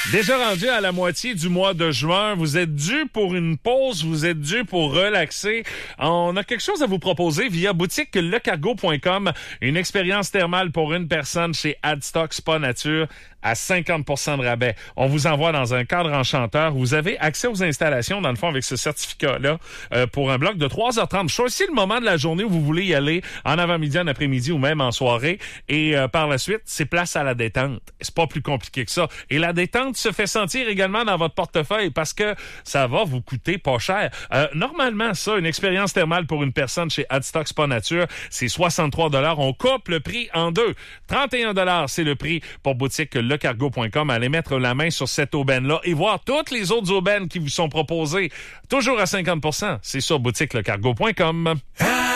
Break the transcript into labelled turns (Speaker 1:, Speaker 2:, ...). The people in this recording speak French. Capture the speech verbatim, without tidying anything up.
Speaker 1: Déjà rendu à la moitié du mois de juin, vous êtes dû pour une pause, vous êtes dû pour relaxer. On a quelque chose à vous proposer via boutique le cargo point com, une expérience thermale pour une personne chez Adstock Spa Nature à cinquante pour cent de rabais. On vous envoie dans un cadre enchanteur. Vous avez accès aux installations, dans le fond, avec ce certificat-là, euh, pour un bloc de trois heures trente. Choisissez le moment de la journée où vous voulez y aller, en avant-midi, en après-midi ou même en soirée. Et euh, par la suite, c'est place à la détente. C'est pas plus compliqué que ça. Et la détente se fait sentir également dans votre portefeuille parce que ça va vous coûter pas cher. Euh, normalement, ça, une expérience thermale pour une personne chez Adstock Spa Nature, c'est soixante-trois dollars. On coupe le prix en deux. trente et un dollars, c'est le prix pour boutique le cargo point com. Allez mettre la main sur cette aubaine-là et voir toutes les autres aubaines qui vous sont proposées. Toujours à cinquante pour cent. C'est sur boutique le cargo point com.